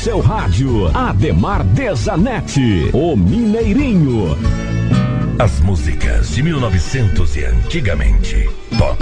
seu rádio, Ademar Desanete, o Mineirinho. As músicas de 1900 e antigamente tocam